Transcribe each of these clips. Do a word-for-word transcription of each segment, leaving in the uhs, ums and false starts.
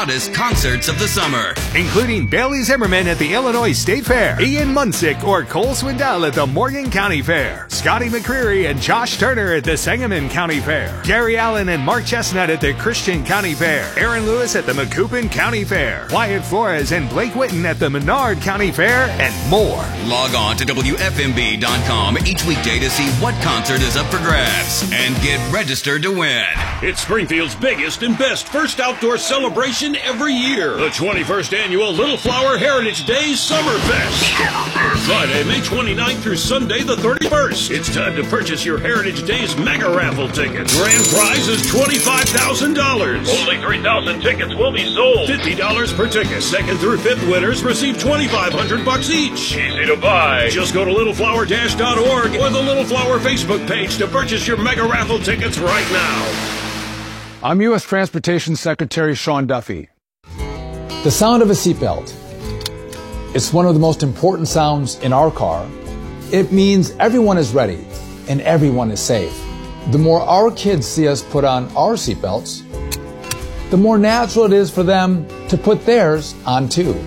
hottest concerts of the summer, including Bailey Zimmerman at the Illinois State Fair, Ian Munsick or Cole Swindell at the Morgan County Fair, Scotty McCreery and Josh Turner at the Sangamon County Fair, Gary Allen and Mark Chestnut at the Christian County Fair, Aaron Lewis at the Macoupin County Fair, Wyatt Flores and Blake Witten at the Menard County Fair, and more. Log on to W F M B dot com each weekday to see what concert is up for grabs and get registered to win. It's Springfield's biggest and best first outdoor celebration every year. The twenty-first Annual Little Flower Heritage Days Summer Fest. Friday, May twenty-ninth through Sunday, the thirty-first. It's time to purchase your Heritage Days mega raffle ticket. Grand prize is twenty-five thousand dollars. Only three thousand tickets will be sold. fifty dollars per ticket. Second through fifth winners receive twenty-five hundred bucks each. Easy to buy. Just go to little flower dash dot org or the Little Flower Facebook page to purchase your mega raffle tickets right now. I'm U S Transportation Secretary Sean Duffy. The sound of a seatbelt. It's one of the most important sounds in our car. It means everyone is ready and everyone is safe. The more our kids see us put on our seatbelts, the more natural it is for them to put theirs on too.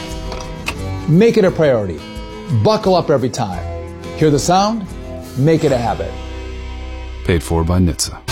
Make it a priority. Buckle up every time. Hear the sound? Make it a habit. Paid for by N H T S A.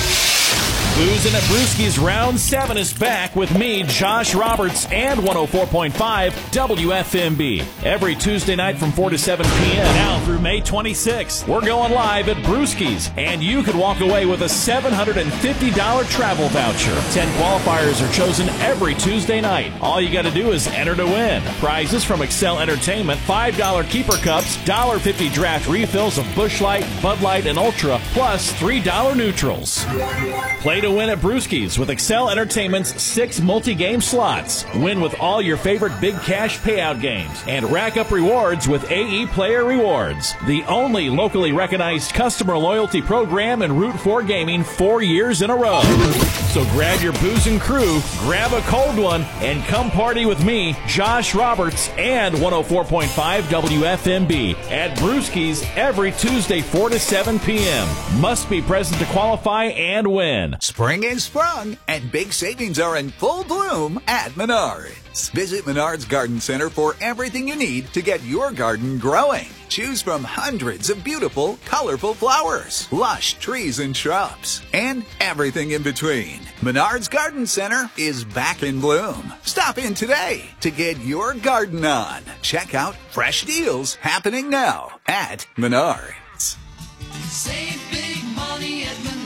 Boozin' at Brewski's Round seven is back with me, Josh Roberts, and one oh four point five W F M B. Every Tuesday night from four to seven p.m. now through May twenty-sixth. We're going live at Brewski's, and you could walk away with a seven hundred fifty dollars travel voucher. Ten qualifiers are chosen every Tuesday night. All you got to do is enter to win. Prizes from Excel Entertainment, five dollar keeper cups, one dollar fifty draft refills of Busch Light, Bud Light, and Ultra, plus three dollar neutrals. Play to win at Brewski's with Excel Entertainment's six multi-game slots. Win with all your favorite big cash payout games and rack up rewards with A E Player Rewards, the only locally recognized customer loyalty program in Route four Gaming four years in a row. So grab your booze and crew, grab a cold one, and come party with me, Josh Roberts, and one oh four point five W F M B at Brewski's every Tuesday four to seven p.m. Must be present to qualify and win. Spring is sprung, and big savings are in full bloom at Menards. Visit Menards Garden Center for everything you need to get your garden growing. Choose from hundreds of beautiful, colorful flowers, lush trees and shrubs, and everything in between. Menards Garden Center is back in bloom. Stop in today to get your garden on. Check out fresh deals happening now at Menards. Save big money at Menards.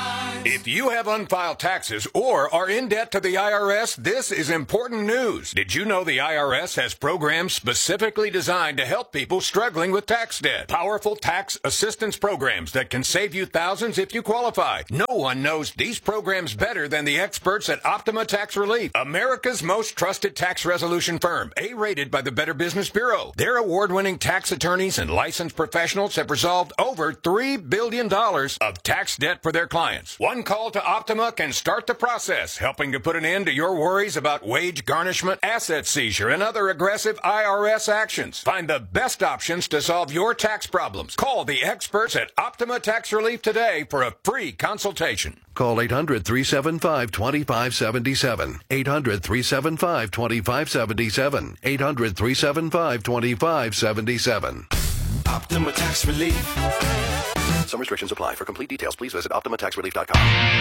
If you have unfiled taxes or are in debt to the I R S, this is important news. Did you know the I R S has programs specifically designed to help people struggling with tax debt? Powerful tax assistance programs that can save you thousands if you qualify. No one knows these programs better than the experts at Optima Tax Relief, America's most trusted tax resolution firm, A-rated by the Better Business Bureau. Their award-winning tax attorneys and licensed professionals have resolved over three billion dollars of tax debt for their clients. One call to Optima can start the process, helping to put an end to your worries about wage garnishment, asset seizure, and other aggressive I R S actions. Find the best options to solve your tax problems. Call the experts at Optima Tax Relief today for a free consultation. Call eight hundred, three seven five, two five seven seven. eight hundred, three seven five, two five seven seven. eight hundred, three seven five, two five seven seven. Optima Tax Relief. Some restrictions apply. For complete details, please visit optima tax relief dot com.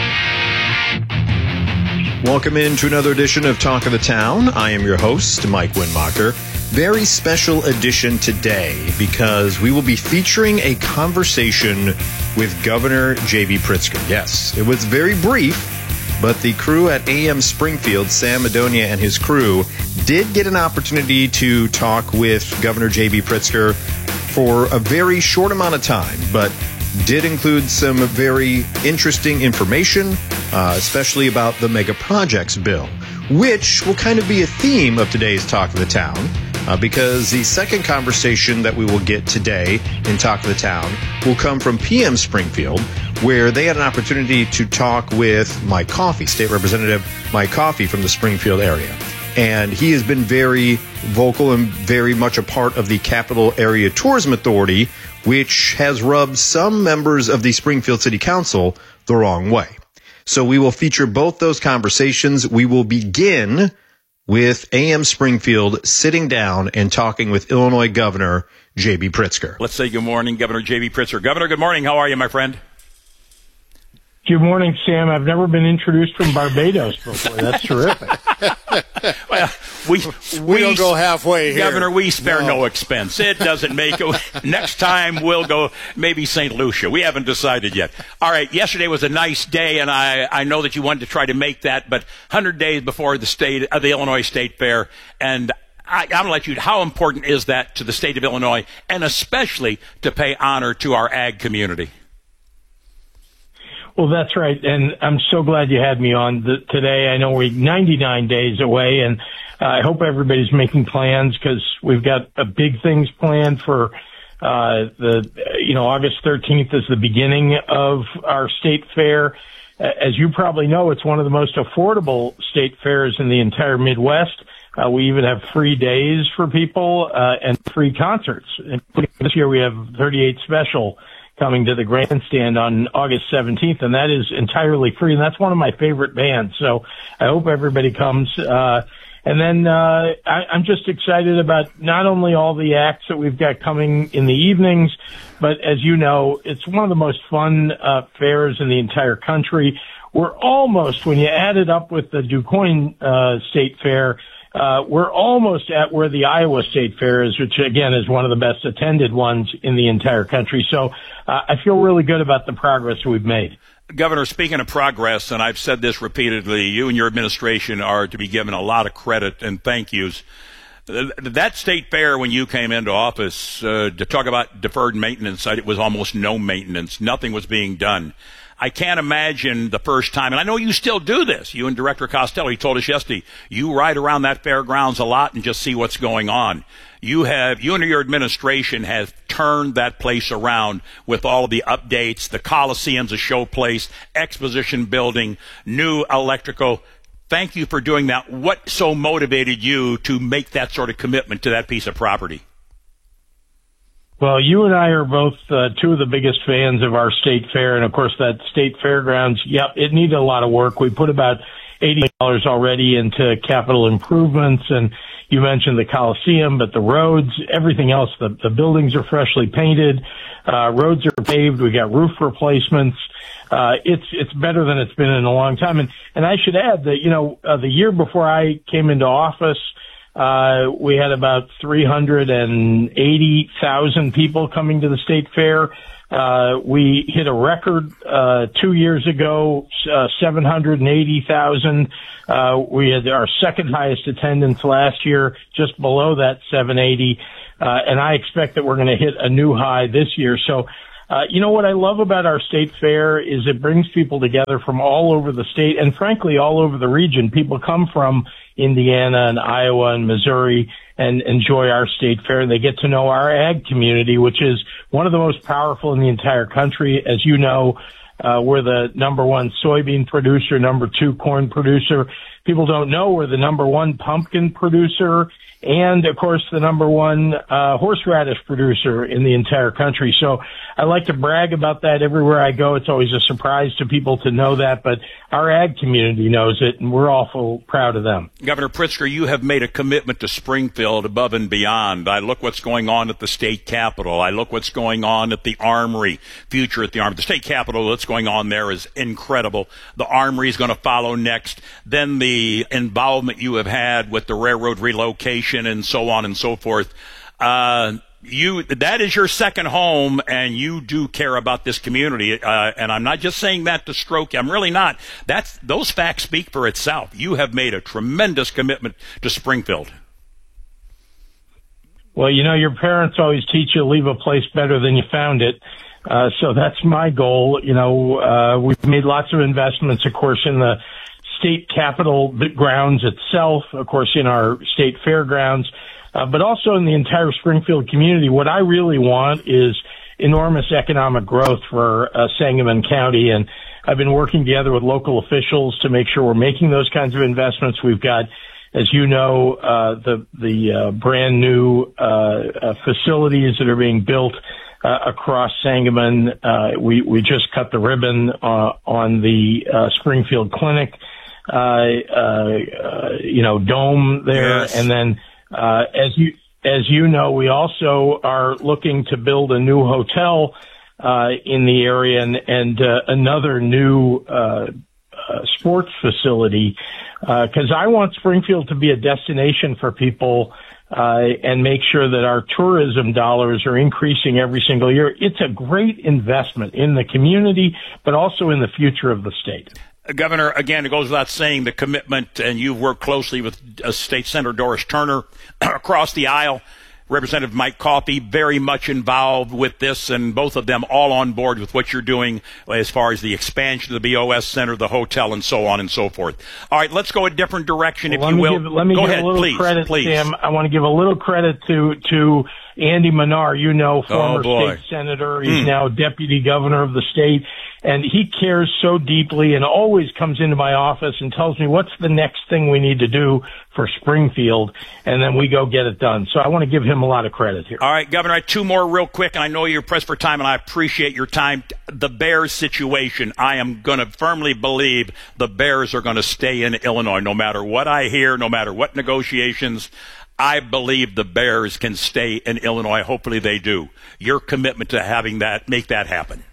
Welcome into another edition of Talk of the Town. I am your host, Mike Winmacher. Very special edition today because we will be featuring a conversation with Governor J B Pritzker. Yes, it was very brief, but the crew at A M Springfield, Sam Madonia and his crew, did get an opportunity to talk with Governor J B Pritzker for a very short amount of time, but did include some very interesting information, uh, especially about the mega projects bill, which will kind of be a theme of today's Talk of the Town, uh, because the second conversation that we will get today in Talk of the Town will come from P M Springfield, where they had an opportunity to talk with Mike Coffey, State Representative Mike Coffey from the Springfield area. And he has been very vocal and very much a part of the Capital Area Tourism Authority, which has rubbed some members of the Springfield City Council the wrong way. So we will feature both those conversations. We will begin with A M Springfield sitting down and talking with Illinois Governor J B. Pritzker. Let's say good morning, Governor J B. Pritzker. Governor, good morning. How are you, my friend? Good morning, Sam. I've never been introduced from Barbados before. That's terrific. Well, we, we we don't go halfway here. Governor, we spare no, no expense. It doesn't make it. Next time we'll go maybe Saint Lucia. We haven't decided yet. All right, yesterday was a nice day, and I, I know that you wanted to try to make that, but one hundred days before the state uh, the Illinois State Fair, and I, I'm going to let you, how important is that to the state of Illinois, and especially to pay honor to our ag community? Well, that's right, and I'm so glad you had me on the, today. I know we're ninety-nine days away, and uh, I hope everybody's making plans because we've got uh, big things planned for uh, the, you know, August thirteenth is the beginning of our state fair. Uh, as you probably know, it's one of the most affordable state fairs in the entire Midwest. Uh, we even have free days for people uh, and free concerts. And this year we have thirty-eight special coming to the grandstand on August seventeenth, and that is entirely free, and that's one of my favorite bands. So I hope everybody comes. Uh, and then uh, I, I'm just excited about not only all the acts that we've got coming in the evenings, but as you know, it's one of the most fun uh, fairs in the entire country. We're almost, when you add it up with the DuQuoin uh, State Fair, Uh, we're almost at where the Iowa State Fair is, which, again, is one of the best attended ones in the entire country. So uh, I feel really good about the progress we've made. Governor, speaking of progress, and I've said this repeatedly, you and your administration are to be given a lot of credit and thank yous. That state fair, when you came into office, uh, to talk about deferred maintenance, it was almost no maintenance. Nothing was being done. I can't imagine the first time, and I know you still do this. You and Director Costello, he told us yesterday, you ride around that fairgrounds a lot and just see what's going on. You have, you and your administration have turned that place around with all of the updates, the Coliseum's a show place, exposition building, new electrical. Thank you for doing that. What so motivated you to make that sort of commitment to that piece of property? Well, you and I are both uh, two of the biggest fans of our state fair, and of course that state fairgrounds, yep, it needed a lot of work. We put about eighty million dollars already into capital improvements, and you mentioned the Coliseum, but the roads, everything else, the, the buildings are freshly painted, uh, roads are paved, we got roof replacements. Uh, it's, it's better than it's been in a long time. And, and I should add that, you know, uh, the year before I came into office, Uh, we had about three hundred eighty thousand people coming to the state fair. Uh, we hit a record, uh, two years ago, uh, seven hundred eighty thousand. Uh, we had our second highest attendance last year, just below that seven eighty. Uh, and I expect that we're going to hit a new high this year. So, uh, you know what I love about our state fair is it brings people together from all over the state and frankly all over the region. People come from Indiana and Iowa and Missouri and enjoy our state fair, and they get to know our ag community, which is one of the most powerful in the entire country. As you know, uh, we're the number one soybean producer, number two corn producer. People don't know we're the number one pumpkin producer and, of course, the number one uh, horseradish producer in the entire country. So I like to brag about that everywhere I go. It's always a surprise to people to know that, but our ag community knows it, and we're awful proud of them. Governor Pritzker, you have made a commitment to Springfield above and beyond. I look what's going on at the state capitol. I look what's going on at the Armory, future at the Armory. The state capitol, what's going on there is incredible. The Armory is going to follow next. Then the involvement you have had with the railroad relocation and so on and so forth. Uh, you, that is your second home, and you do care about this community. Uh, and I'm not just saying that to stroke you. I'm really not. That's, those facts speak for itself. You have made a tremendous commitment to Springfield. Well, you know, your parents always teach you to leave a place better than you found it. Uh, so that's my goal. You know, uh, we've made lots of investments, of course, in the state capitol grounds itself, of course, in our state fairgrounds, uh, but also in the entire Springfield community. What I really want is enormous economic growth for uh, Sangamon County, and I've been working together with local officials to make sure we're making those kinds of investments. We've got, as you know, uh, the the uh, brand new uh, uh, facilities that are being built uh, across Sangamon. Uh, we we just cut the ribbon uh, on the uh, Springfield Clinic. uh, uh, uh, you know, dome there. Yes. And then, uh, as you, as you know, we also are looking to build a new hotel, uh, in the area and, and, uh, another new, uh, uh, sports facility. Uh, cause I want Springfield to be a destination for people, uh, and make sure that our tourism dollars are increasing every single year. It's a great investment in the community, but also in the future of the state. Governor, again, it goes without saying the commitment, and you've worked closely with uh, State Senator Doris Turner across the aisle. Representative Mike Coffey, very much involved with this, and both of them all on board with what you're doing as far as the expansion of the B O S Center, the hotel, and so on and so forth. All right, let's go a different direction, well, if you will. Give, let me go give ahead, a little please, credit, please. Sam. I want to give a little credit to to Andy Manar, you know, former oh, state senator. He's mm. now deputy governor of the state. And he cares so deeply and always comes into my office and tells me what's the next thing we need to do for Springfield, and then we go get it done. So I want to give him a lot of credit here. All right, Governor, I have two more real quick, and I know you're pressed for time, and I appreciate your time. The Bears situation, I am going to firmly believe the Bears are going to stay in Illinois, no matter what I hear, no matter what negotiations. I believe the Bears can stay in Illinois. Hopefully they do. Your commitment to having that, make that happen.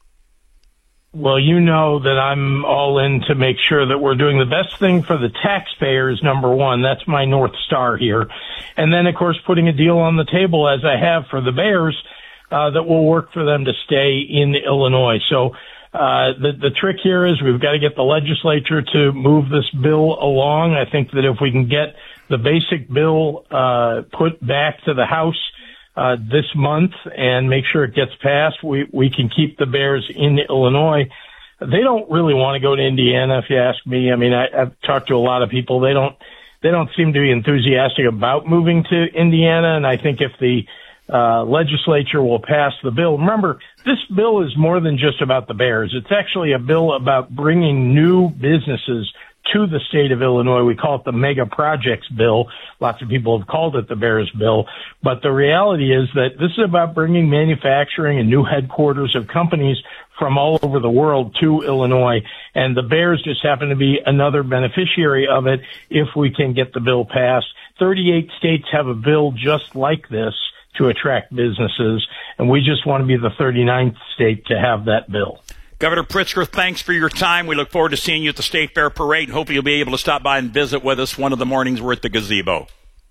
Well, you know that I'm all in to make sure that we're doing the best thing for the taxpayers, number one. That's my North Star here. And then, of course, putting a deal on the table, as I have for the Bears, uh, that will work for them to stay in Illinois. So uh the, the trick here is we've got to get the legislature to move this bill along. I think that if we can get the basic bill uh put back to the House Uh, this month and make sure it gets passed, we, we can keep the Bears in Illinois. They don't really want to go to Indiana, if you ask me. I mean, I, I've talked to a lot of people. They don't, they don't seem to be enthusiastic about moving to Indiana. And I think if the, uh, legislature will pass the bill, remember, this bill is more than just about the Bears. It's actually a bill about bringing new businesses to the state of Illinois. We call it the mega projects bill. Lots of people have called it the Bears bill. But the reality is that this is about bringing manufacturing and new headquarters of companies from all over the world to Illinois. And the Bears just happen to be another beneficiary of it if we can get the bill passed. thirty-eight states have a bill just like this to attract businesses, and we just want to be the thirty-ninth state to have that bill. Governor Pritzker, thanks for your time. We look forward to seeing you at the State Fair Parade, and hopefully you'll be able to stop by and visit with us one of the mornings we're at the gazebo.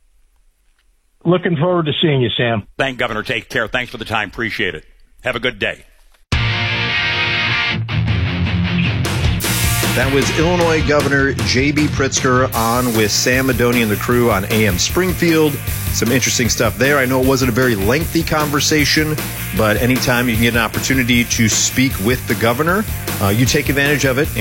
Looking forward to seeing you, Sam. Thank Governor. Take care. Thanks for the time. Appreciate it. Have a good day. That was Illinois Governor J B. Pritzker on with Sam Madoni and the crew on A M Springfield. Some interesting stuff there. I know it wasn't a very lengthy conversation, but anytime you can get an opportunity to speak with the governor, uh, you take advantage of it.